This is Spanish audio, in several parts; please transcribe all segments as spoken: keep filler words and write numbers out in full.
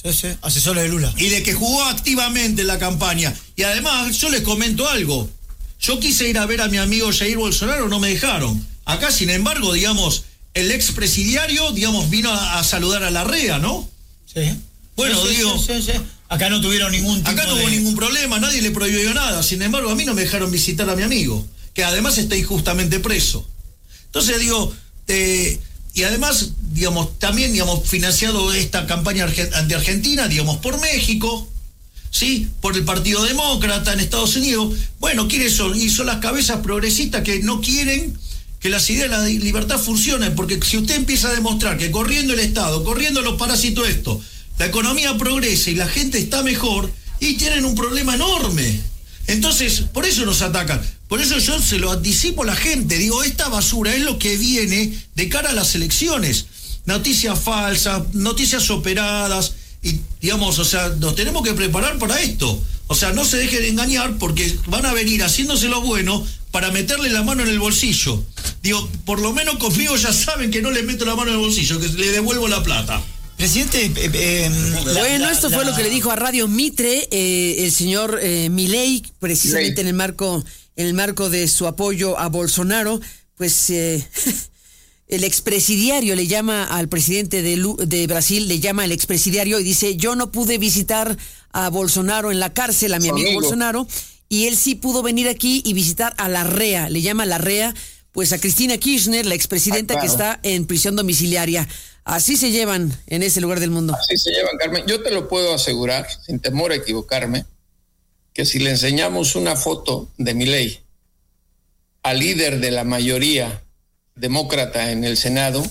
Sí, sí, asesor de Lula. Y de que jugó activamente en la campaña. Y además, yo les comento algo. Yo quise ir a ver a mi amigo Jair Bolsonaro, no me dejaron. Acá, sin embargo, digamos, el expresidiario, digamos, vino a, a saludar a Larrea, ¿no? Sí. Bueno, sí, sí, digo... Sí, sí, sí. Acá no tuvieron ningún tipo Acá no hubo de... ningún problema, nadie le prohibió nada. Sin embargo, a mí no me dejaron visitar a mi amigo, que además está injustamente preso. Entonces, digo... Eh, y además, digamos, también, digamos, financiado esta campaña anti-argentina, digamos, por México, ¿sí? Por el Partido Demócrata en Estados Unidos. Bueno, ¿quiénes son? Y son las cabezas progresistas que no quieren que las ideas de la libertad funcionen, porque si usted empieza a demostrar que corriendo el Estado, corriendo los parásitos esto, la economía progresa y la gente está mejor, y tienen un problema enorme. Entonces, por eso nos atacan. Por eso yo se lo anticipo a la gente. Digo, esta basura es lo que viene de cara a las elecciones. Noticias falsas, noticias operadas. Y, digamos, o sea, nos tenemos que preparar para esto. O sea, no se dejen de engañar porque van a venir haciéndose lo bueno para meterle la mano en el bolsillo. Digo, por lo menos conmigo ya saben que no le meto la mano en el bolsillo, que le devuelvo la plata. Presidente, eh, eh, la, bueno, esto la, fue la... lo que le dijo a Radio Mitre eh, el señor eh, Milei, precisamente Milei. en el marco en el marco de su apoyo a Bolsonaro. Pues eh, el expresidiario le llama al presidente de, Lu, de Brasil, le llama el expresidiario y dice: yo no pude visitar a Bolsonaro en la cárcel, a mi amigo, amigo Bolsonaro, y él sí pudo venir aquí y visitar a Larrea, le llama Larrea, pues a Cristina Kirchner, la expresidenta, ah, claro, que está en prisión domiciliaria. Así se llevan en ese lugar del mundo. Así se llevan, Carmen. Yo te lo puedo asegurar, sin temor a equivocarme, que si le enseñamos una foto de Milei al líder de la mayoría demócrata en el Senado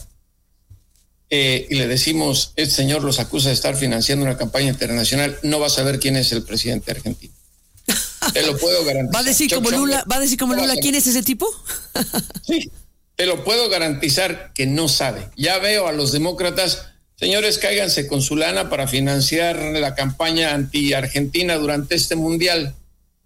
eh, y le decimos, este señor los acusa de estar financiando una campaña internacional, no va a saber quién es el presidente argentino. Te lo puedo garantizar. ¿Va a decir como Lula, ¿va a decir como Lula quién es ese tipo? Sí. Te lo puedo garantizar que no sabe. Ya veo a los demócratas, señores, cáiganse con su lana para financiar la campaña anti-argentina durante este mundial.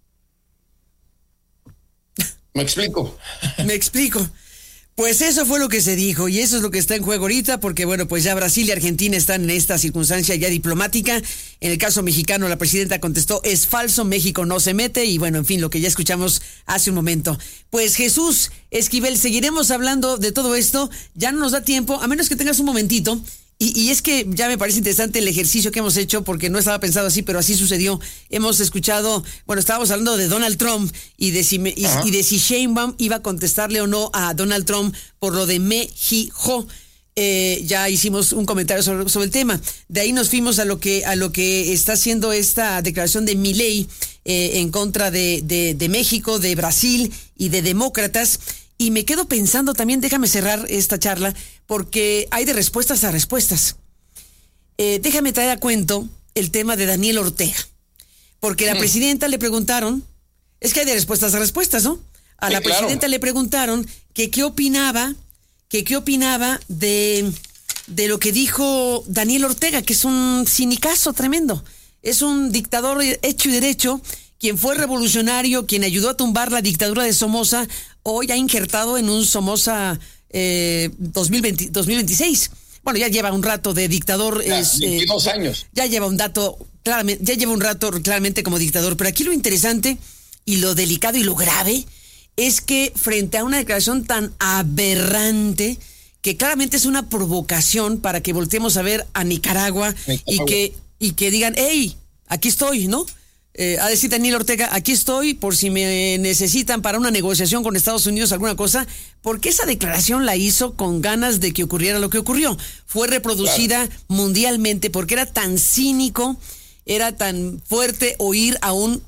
¿Me explico? Me explico. Pues eso fue lo que se dijo y eso es lo que está en juego ahorita, porque bueno, pues ya Brasil y Argentina están en esta circunstancia ya diplomática. En el caso mexicano, la presidenta contestó: es falso, México no se mete, y bueno, en fin, lo que ya escuchamos hace un momento. Pues Jesús Esquivel, seguiremos hablando de todo esto, ya no nos da tiempo, a menos que tengas un momentito. Y, y es que ya me parece interesante el ejercicio que hemos hecho, porque no estaba pensado así, pero así sucedió. Hemos escuchado, bueno, estábamos hablando de Donald Trump y de si, y, y de si Sheinbaum iba a contestarle o no a Donald Trump por lo de México. Eh, ya hicimos un comentario sobre, sobre el tema. De ahí nos fuimos a lo que a lo que está haciendo esta declaración de Milei eh, en contra de, de, de México, de Brasil y de demócratas. Y me quedo pensando también, déjame cerrar esta charla, porque hay de respuestas a respuestas. Eh, déjame traer a cuento el tema de Daniel Ortega. Porque a la sí. presidenta le preguntaron, es que hay de respuestas a respuestas, ¿no? A sí, la claro. presidenta le preguntaron que qué opinaba, que qué opinaba de, de lo que dijo Daniel Ortega, que es un cinicazo tremendo. Es un dictador hecho y derecho, quien fue revolucionario, quien ayudó a tumbar la dictadura de Somoza, hoy ha injertado en un Somoza eh, dos mil veinte, dos mil veintiséis. Bueno, ya lleva un rato de dictador. Ya, es, veintidós eh, años. Ya lleva un dato, claramente, ya lleva un rato claramente como dictador. Pero aquí lo interesante y lo delicado y lo grave es que frente a una declaración tan aberrante, que claramente es una provocación para que volteemos a ver a Nicaragua, Nicaragua. y que y que digan, hey, aquí estoy, ¿no? Eh, a decir Daniel Ortega, aquí estoy por si me necesitan para una negociación con Estados Unidos, alguna cosa, porque esa declaración la hizo con ganas de que ocurriera lo que ocurrió. Fue reproducida claro. mundialmente porque era tan cínico, era tan fuerte oír a un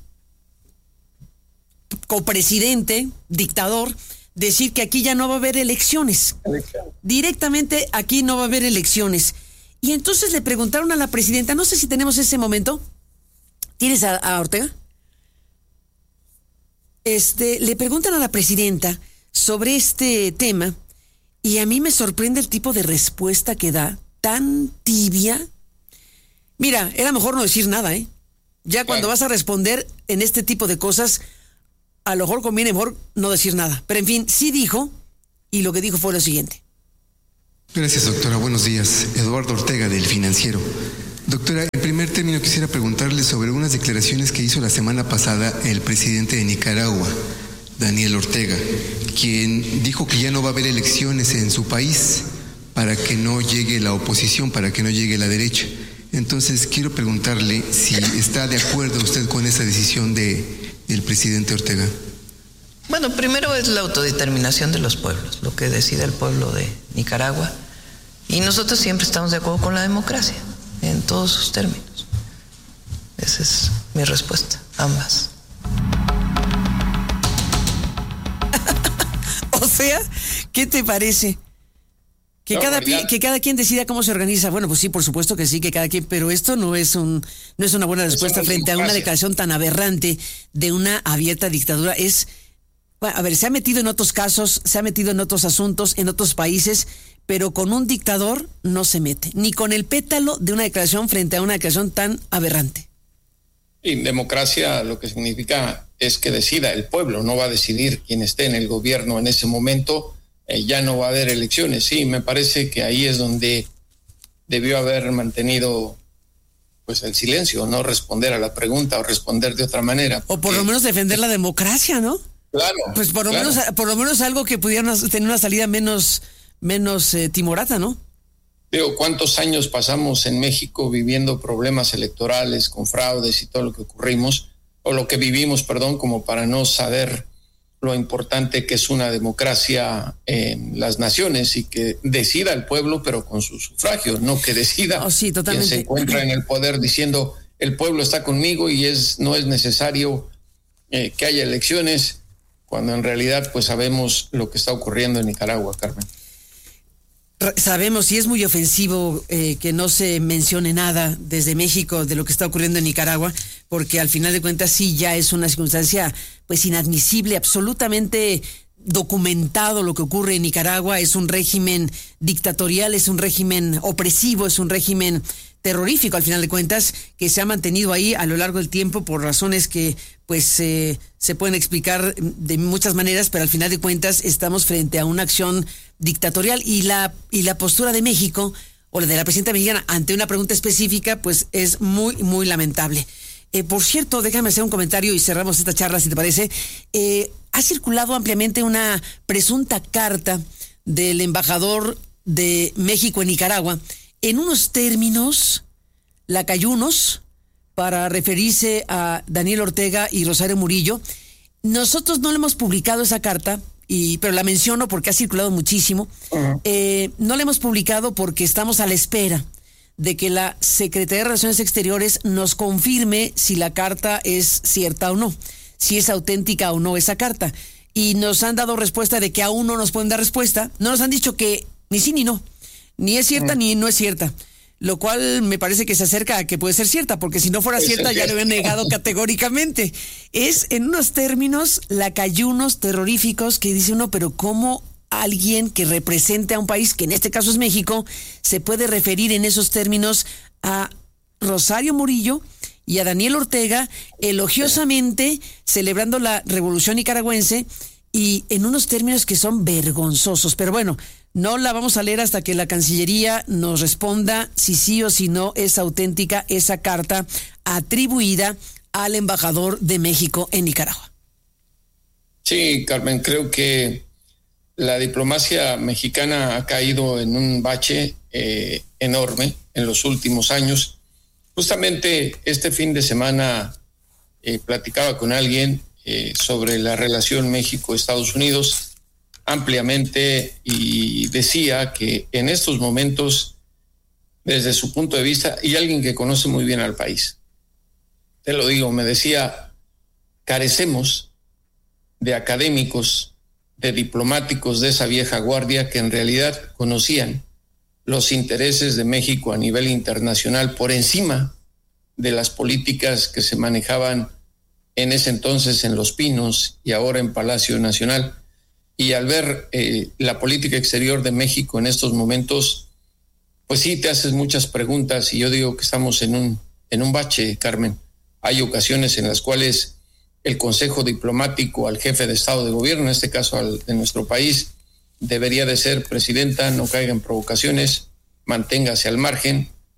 copresidente, dictador, decir que aquí ya no va a haber elecciones. Elección. Directamente aquí no va a haber elecciones. Y entonces le preguntaron a la presidenta, no sé si tenemos ese momento. ¿Tienes a, a Ortega? Este, le preguntan a la presidenta sobre este tema y a mí me sorprende el tipo de respuesta que da, tan tibia. Mira, era mejor no decir nada, ¿eh? Ya cuando vas a responder en este tipo de cosas, a lo mejor conviene mejor no decir nada. Pero en fin, sí dijo, y lo que dijo fue lo siguiente. Gracias, doctora. Buenos días. Eduardo Ortega, del Financiero. Doctora, en primer término quisiera preguntarle sobre unas declaraciones que hizo la semana pasada el presidente de Nicaragua, Daniel Ortega, quien dijo que ya no va a haber elecciones en su país para que no llegue la oposición, para que no llegue la derecha. Entonces quiero preguntarle si está de acuerdo usted con esa decisión de el presidente Ortega. Bueno, primero es la autodeterminación de los pueblos, lo que decide el pueblo de Nicaragua. Y nosotros siempre estamos de acuerdo con la democracia, en todos sus términos. Esa es mi respuesta, ambas. O sea, ¿qué te parece? Que, no, cada, ya... que cada quien decida cómo se organiza. Bueno, pues sí, por supuesto que sí, que cada quien, pero esto no es un no es una buena respuesta frente a una declaración tan aberrante de una abierta dictadura. Es, bueno, a ver, se ha metido en otros casos, se ha metido en otros asuntos, en otros países, pero con un dictador no se mete, ni con el pétalo de una declaración frente a una declaración tan aberrante. Y democracia lo que significa es que decida el pueblo, no va a decidir quien esté en el gobierno en ese momento. Eh, ya no va a haber elecciones. Sí, me parece que ahí es donde debió haber mantenido pues el silencio, no responder a la pregunta o responder de otra manera. O por lo menos defender la democracia, ¿no? Claro. Pues por lo claro. menos por lo menos algo que pudiera tener una salida menos menos eh, timorata, ¿no? Digo, ¿cuántos años pasamos en México viviendo problemas electorales con fraudes y todo lo que ocurrimos o lo que vivimos, perdón, como para no saber lo importante que es una democracia en las naciones y que decida el pueblo, pero con su sufragio, no que decida oh, sí, totalmente. quien se encuentra en el poder diciendo el pueblo está conmigo y es no es necesario eh, que haya elecciones, cuando en realidad pues sabemos lo que está ocurriendo en Nicaragua, Carmen. Sabemos y es muy ofensivo eh, que no se mencione nada desde México de lo que está ocurriendo en Nicaragua, porque al final de cuentas sí ya es una circunstancia pues inadmisible, absolutamente documentado lo que ocurre en Nicaragua. Es un régimen dictatorial, es un régimen opresivo, es un régimen terrorífico al final de cuentas, que se ha mantenido ahí a lo largo del tiempo por razones que pues eh, se pueden explicar de muchas maneras, pero al final de cuentas estamos frente a una acción dictatorial y la y la postura de México o la de la presidenta mexicana ante una pregunta específica pues es muy muy lamentable. Eh, por cierto, déjame hacer un comentario y cerramos esta charla si te parece. Eh, ha circulado ampliamente una presunta carta del embajador de México en Nicaragua en unos términos lacayunos para referirse a Daniel Ortega y Rosario Murillo. Nosotros no le hemos publicado esa carta, y, pero la menciono porque ha circulado muchísimo. Uh-huh. Eh, no la hemos publicado porque estamos a la espera de que la Secretaría de Relaciones Exteriores nos confirme si la carta es cierta o no, si es auténtica o no esa carta. Y nos han dado respuesta de que aún no nos pueden dar respuesta. No nos han dicho que ni sí ni no. Ni es cierta uh-huh. ni no es cierta, lo cual me parece que se acerca a que puede ser cierta, porque si no fuera es cierta ya lo habían negado categóricamente. Es en unos términos lacayunos terroríficos que dice uno, pero ¿cómo alguien que represente a un país, que en este caso es México, se puede referir en esos términos a Rosario Murillo y a Daniel Ortega, elogiosamente celebrando la revolución nicaragüense y en unos términos que son vergonzosos? Pero bueno, no la vamos a leer hasta que la Cancillería nos responda si sí o si no es auténtica esa carta atribuida al embajador de México en Nicaragua. Sí, Carmen, creo que la diplomacia mexicana ha caído en un bache eh, enorme en los últimos años. Justamente este fin de semana eh, platicaba con alguien eh, sobre la relación México-Estados Unidos ampliamente y decía que en estos momentos, desde su punto de vista, y alguien que conoce muy bien al país, te lo digo, me decía, carecemos de académicos, de diplomáticos de esa vieja guardia que en realidad conocían los intereses de México a nivel internacional por encima de las políticas que se manejaban en ese entonces en Los Pinos y ahora en Palacio Nacional. Y al ver eh, la política exterior de México en estos momentos, pues sí te haces muchas preguntas y yo digo que estamos en un, en un bache, Carmen. Hay ocasiones en las cuales el Consejo Diplomático al jefe de Estado de Gobierno, en este caso al de nuestro país, debería de ser presidenta, no caiga en provocaciones, manténgase al margen,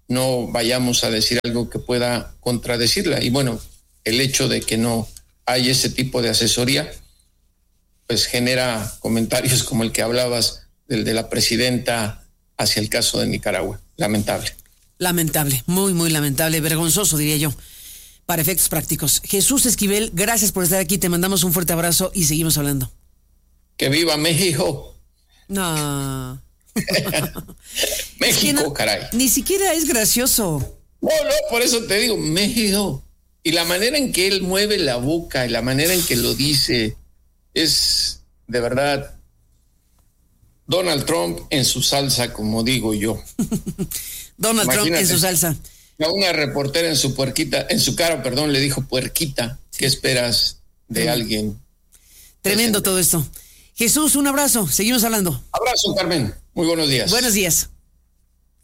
no vayamos a decir algo que pueda contradecirla. Y bueno, el hecho de que no hay ese tipo de asesoría, pues genera comentarios como el que hablabas del de la presidenta hacia el caso de Nicaragua. Lamentable. Lamentable, muy, muy lamentable, vergonzoso, diría yo, para efectos prácticos. Jesús Esquivel, gracias por estar aquí, te mandamos un fuerte abrazo y seguimos hablando. ¡Que viva México! No. México, es que no, caray. Ni siquiera es gracioso. No, no, por eso te digo, México. Y la manera en que él mueve la boca y la manera en que lo dice es, de verdad, Donald Trump en su salsa, como digo yo. Donald Imagínate, Trump en su salsa. A una reportera en su puerquita, en su cara, perdón, le dijo puerquita. ¿Qué esperas de Tremendo. alguien? Tremendo todo esto. Jesús, un abrazo. Seguimos hablando. Abrazo, Carmen. Muy buenos días. Buenos días.